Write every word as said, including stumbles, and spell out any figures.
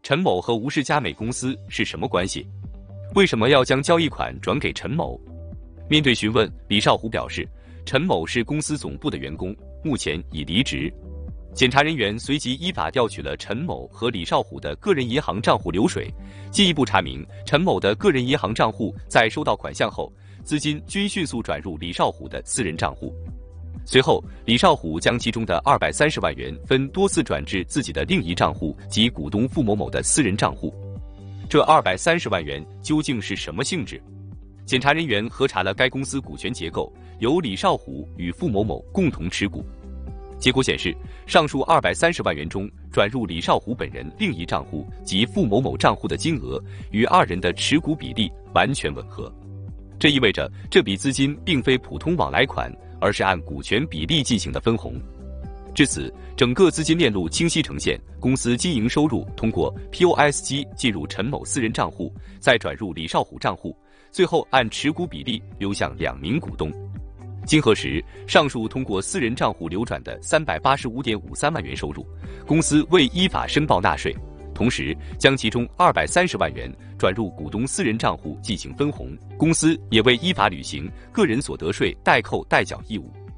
陈某和吴氏佳美公司是什么关系？为什么要将交易款转给陈某？面对询问，李少虎表示，陈某是公司总部的员工，目前已离职。检查人员随即依法调取了陈某和李少虎的个人银行账户流水，进一步查明陈某的个人银行账户在收到款项后，资金均迅速转入李少虎的私人账户。随后，李少虎将其中的二百三十万元分多次转至自己的另一账户及股东付某某的私人账户。这二百三十万元究竟是什么性质？检查人员核查了该公司股权结构，由李少虎与付某某共同持股。结果显示，上述二百三十万元中转入李少虎本人另一账户及付某某账户的金额与二人的持股比例完全吻合。这意味着这笔资金并非普通往来款，而是按股权比例进行的分红。至此，整个资金链路清晰呈现，公司经营收入通过 P O S 机进入陈某私人账户，再转入李少虎账户，最后按持股比例流向两名股东。经核实，上述通过私人账户流转的 三百八十五点五三万元收入，公司未依法申报纳税，同时将其中二百三十万元转入股东私人账户进行分红，公司也未依法履行个人所得税代扣代缴义务。